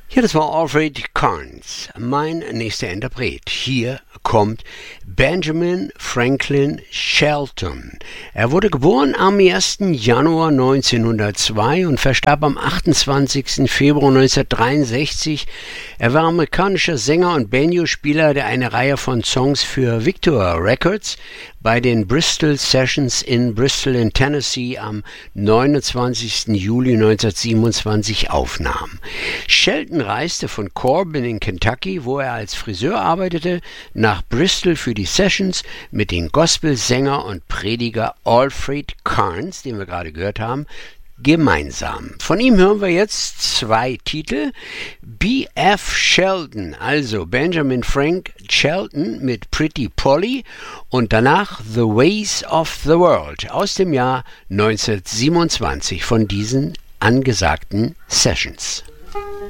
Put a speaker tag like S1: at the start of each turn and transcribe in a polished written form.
S1: Ja, das war Alfred Carnes, mein nächster Interpret. Hier kommt Benjamin Franklin Shelton. Er wurde geboren am 1. Januar 1902 und verstarb am 28. Februar 1963. Er war amerikanischer Sänger und Banjospieler, der eine Reihe von Songs für Victor Records bei den Bristol Sessions in Bristol in Tennessee am 29. Juli 1927 aufnahm. Shelton reiste von Corbin in Kentucky, wo er als Friseur arbeitete, nach Bristol für die Sessions mit dem Gospelsänger und Prediger Alfred Carnes, den wir gerade gehört haben, gemeinsam. Von ihm hören wir jetzt zwei Titel. B.F. Shelton, also Benjamin Frank Shelton mit Pretty Polly und danach The Ways of the World aus dem Jahr 1927 von diesen angesagten Sessions.